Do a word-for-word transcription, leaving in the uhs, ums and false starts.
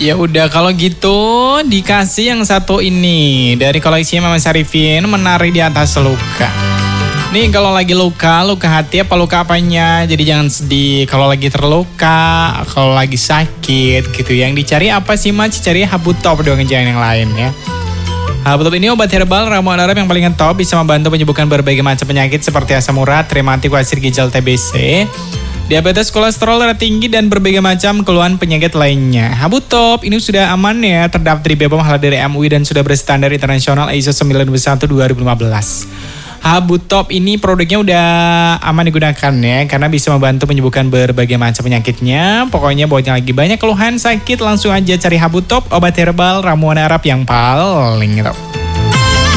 Ya udah kalau gitu dikasih yang satu ini dari koleksi Mama Sarifin, menari di atas luka. Nih kalau lagi luka, luka hati apa luka apanya? Jadi jangan sedih kalau lagi terluka, kalau lagi sakit gitu. Yang dicari apa sih Mas? Cari Habu Top dong, jangan yang lain ya. Habu Top ini obat herbal ramuan Arab yang paling top, bisa membantu menyembuhkan berbagai macam penyakit seperti asam urat, rematik, wasir, ginjal, T B C, diabetes, kolesterol darah tinggi, dan berbagai macam keluhan penyakit lainnya. Habu Top ini sudah aman ya, terdaftar di B P O M halal dari M U I dan sudah berstandar internasional I S O sembilan puluh satu dua ribu lima belas. Habu Top ini produknya udah aman digunakan ya, karena bisa membantu menyembuhkan berbagai macam penyakitnya. Pokoknya buat yang lagi banyak keluhan sakit, langsung aja cari Habu Top, obat herbal ramuan Arab yang paling top.